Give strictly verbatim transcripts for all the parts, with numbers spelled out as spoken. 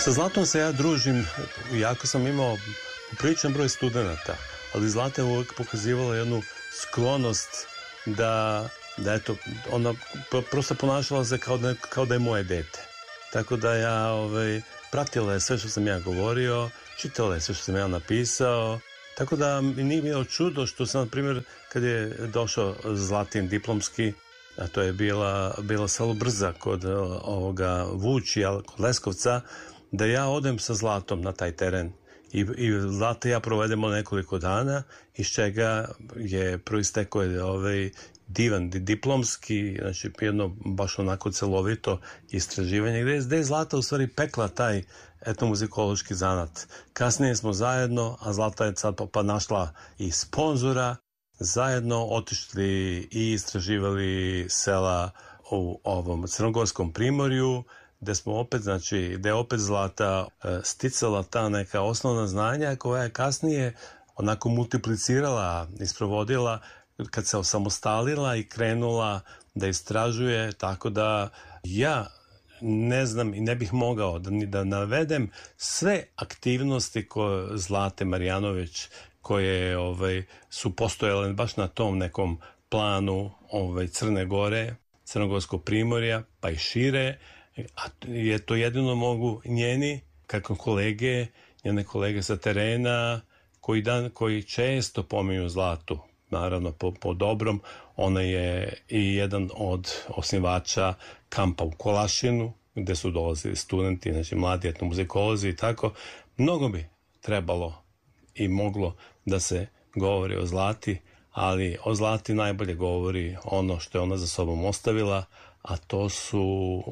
Sa Zlatom se ja družim, jako sam imao popriličan broj studenta, ali Zlata je uvijek pokazivala jednu sklonost da, da eto, ona prosto ponašala se kao da, kao da je moje dete. Tako da ja ovaj, pratila je sve što sam ja govorio, čitala je sve što sam ja napisao, tako da mi nije bilo čudo što sam, na primjer, kad je došao Zlatin diplomski, a to je bila, bila selo Brza kod ovoga Vučija, kod Leskovca, da ja odem sa Zlatom na taj teren i, i Zlata i ja provedemo nekoliko dana, iz čega je proistekao je ovaj divan diplomski, znači jedno baš onako celovito istraživanje, gde je, gde je Zlata u stvari pekla taj etnomuzikološki zanat. Kasnije smo zajedno, a Zlata je sad pa našla i sponzora, zajedno otišli i istraživali sela u ovom crnogorskom primorju, gde smo opet, znači, gde je opet Zlata e, sticala ta neka osnovna znanja koja je kasnije onako multiplicirala, isprovodila kad se osamostalila i krenula da istražuje, tako da ja ne znam i ne bih mogao da, da navedem sve aktivnosti koje Zlate Marjanović koje ovaj, su postojale baš na tom nekom planu ovaj, Crne Gore, Crnogorskog primorja, pa i šire, a je to jedino mogu njeni, kako kolege, njene kolege sa terena, koji, dan, koji često pominju Zlatu, naravno po, po dobrom. Ona je i jedan od osnivača kampa u Kolašinu, gde su dolazili studenti, znači mladi etnomuzikolozi i tako. Mnogo bi trebalo i moglo da se govori o Zlati, ali o Zlati najbolje govori ono što je ona za sobom ostavila, a to su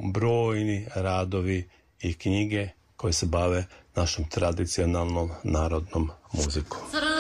brojni radovi i knjige koje se bave našom tradicionalnom narodnom muzikom.